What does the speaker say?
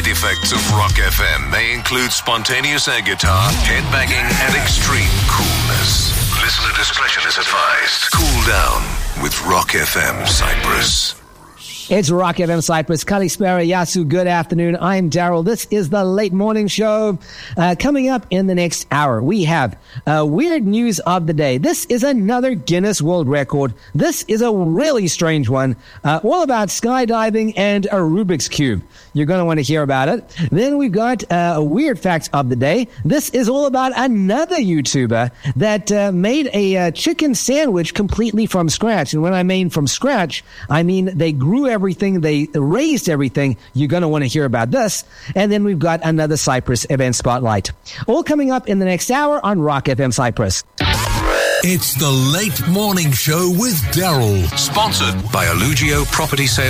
side effects of Rock FM may include spontaneous air guitar, headbanging, and extreme coolness. Listener discretion is advised. Cool down with Rock FM Cyprus. It's Rock FM Cyprus. Kalispera Yasu, good afternoon. I'm Daryl. This is the Late Morning Show. Coming up in the next hour, we have weird news of the day. This is another Guinness World Record. This is a really strange one, all about skydiving and a Rubik's Cube. You're going to want to hear about it. Then we've got a weird fact of the day. This is all about another YouTuber that made a chicken sandwich completely from scratch. And when I mean from scratch, I mean they grew everything, they raised everything. You're going to want to hear about this. And then we've got another Cyprus event spotlight. All coming up in the next hour on Rock FM Cyprus. It's the Late Morning Show with Daryl. Sponsored by Allugio Property Sales.